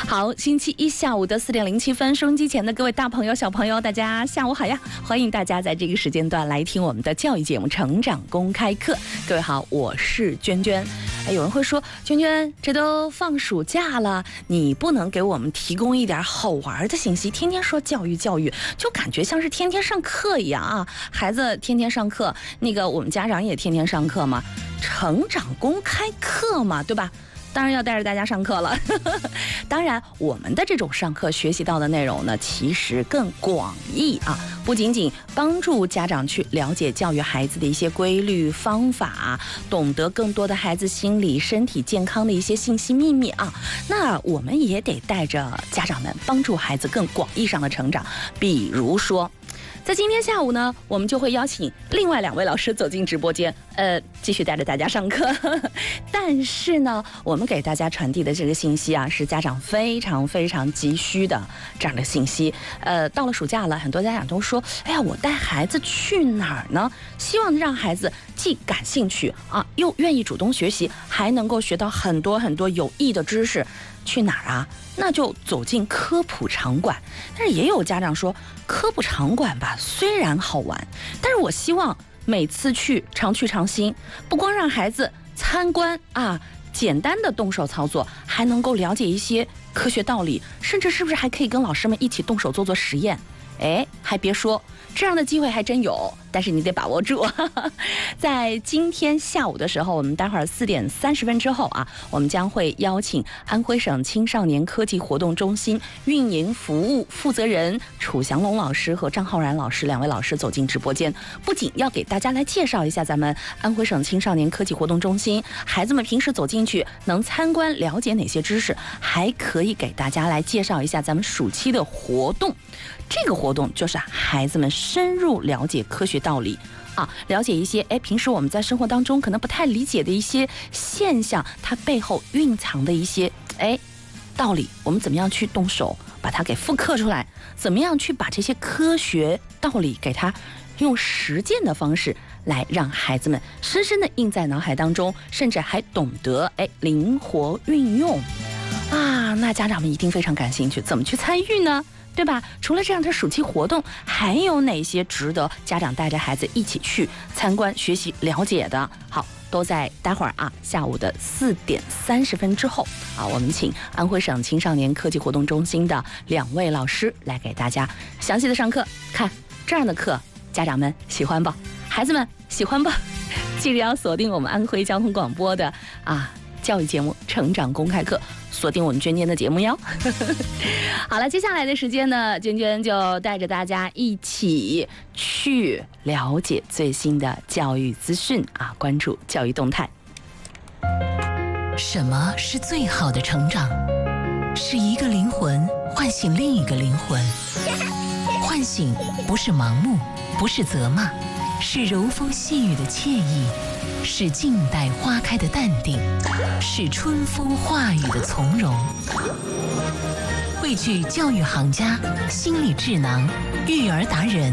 好，星期一下午的4点07分，收音机前的各位大朋友、小朋友，大家下午好呀！欢迎大家在这个时间段来听我们的教育节目《成长公开课》。各位好，我是娟娟。有人会说，娟娟，这都放暑假了，你不能给我们提供一点好玩的信息？天天说教育，就感觉像是天天上课一样啊！孩子天天上课，我们家长也天天上课嘛，成长公开课嘛，对吧？当然要带着大家上课了。当然我们的这种上课学习到的内容呢，其实更广义啊，不仅仅帮助家长去了解教育孩子的一些规律方法，懂得更多的孩子心理身体健康的一些信息秘密啊，那我们也得带着家长们帮助孩子更广义上的成长。比如说在今天下午呢，我们就会邀请另外2位老师走进直播间，继续带着大家上课。但是呢，我们给大家传递的这个信息啊，是家长非常非常急需的这样的信息。到了暑假了，很多家长都说，哎呀，我带孩子去哪儿呢？希望让孩子既感兴趣啊，又愿意主动学习，还能够学到很多很多有益的知识。去哪儿啊？那就走进科普场馆。但是也有家长说，科普场馆吧，虽然好玩，但是我希望每次去常去常新，不光让孩子参观啊，简单的动手操作，还能够了解一些科学道理，甚至是不是还可以跟老师们一起动手做实验？还别说，这样的机会还真有，但是你得把握住。在今天下午的时候，我们待会儿4点30分之后啊，我们将会邀请安徽省青少年科技活动中心运营服务负责人楚祥龙老师和张浩然老师2位老师走进直播间，不仅要给大家来介绍一下咱们安徽省青少年科技活动中心，孩子们平时走进去能参观了解哪些知识，还可以给大家来介绍一下咱们暑期的活动。这个活动就是孩子们深入了解科学道理啊，了解一些平时我们在生活当中可能不太理解的一些现象，它背后蕴藏的一些道理，我们怎么样去动手把它给复刻出来，怎么样去把这些科学道理给它用实践的方式来让孩子们深深的印在脑海当中，甚至还懂得灵活运用啊。那家长们一定非常感兴趣，怎么去参与呢？对吧？除了这样的暑期活动，还有哪些值得家长带着孩子一起去参观、学习、了解的？好，都在待会儿啊，下午的4点30分之后啊，我们请安徽省青少年科技活动中心的2位老师来给大家详细的上课。看这样的课，家长们喜欢吧？孩子们喜欢吧？记得要锁定我们安徽交通广播的教育节目《成长公开课》，锁定我们娟娟的节目哟。好了，接下来的时间呢，娟娟就带着大家一起去了解最新的教育资讯啊，关注教育动态。 什么是最好的成长？是一个灵魂唤醒另一个灵魂。唤醒不是盲目，不是责骂，是柔风细雨的惬意，是静待花开的淡定，是春风化雨的从容。汇聚教育行家、心理智囊、育儿达人。